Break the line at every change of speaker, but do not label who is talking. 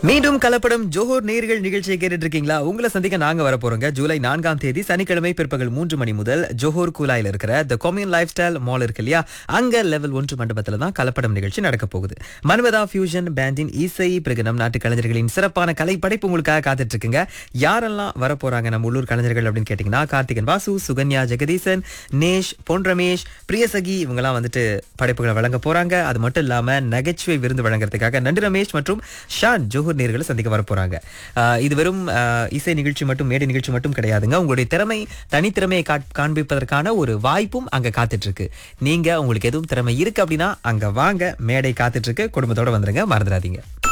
மீண்டும் கலப்படம் ஜோஹர் நேர்கள் நிகழ்ச்சியை கேட்டுட்டு இருக்கீங்களா? உங்களை சந்திக்க நாங்க வர போறோங்க. ஜூலை 4ஆம் தேதி சனிக்கிழமை பிற்பகல் 3 மணி முதல் ஜோஹர் கூலாயில் இருக்கிற த கொம்யூன் லைஃப் ஸ்டைல் மால் இருக்கு இல்லையா, அங்க லெவல் 1 மண்டபத்துல தான் கலப்படம் நிகழ்ச்சி நடக்க போகுது. மன்வதா ஃபியூஷன் பேண்டின் இசை பிறகு நம் நாட்டு கலைஞர்களின் சிறப்பான கலை படைப்பு உங்களுக்காக காத்துட்டு இருக்குங்க. யாரெல்லாம் வர போறாங்க நம்ம உள்ளூர் கலைஞர்கள் அப்படின்னு கேட்டீங்கன்னா, கார்த்திகன் வாசு, சுகன்யா ஜெகதீசன், நேஷ், பொன் ரமேஷ், பிரியசகி இவங்கெல்லாம் வந்துட்டு படைப்புகளை வழங்க போறாங்க. அது மட்டும் இல்லாம நகைச்சுவை விருந்து வழங்குறதுக்காக நண்டு ரமேஷ் மற்றும் ஷான் ஜோஹர் நேர்களை சந்திக்க வர போறாங்க. இது வெறும் இசை நிகழ்ச்சி மட்டும், மேடை நிகழ்ச்சி மட்டும் கிடையாதுங்க. உங்களுடைய தனித்திறமையை காண்பிப்பதற்கான ஒரு வாய்ப்பும் அங்க காத்துட்டு இருக்கு. நீங்க உங்களுக்கு எதுவும் திறமை இருக்கு அப்படின்னா அங்க வாங்க, மேடை காத்துட்டு இருக்கு. குடும்பத்தோட வந்துருங்க, மறந்துடாதீங்க.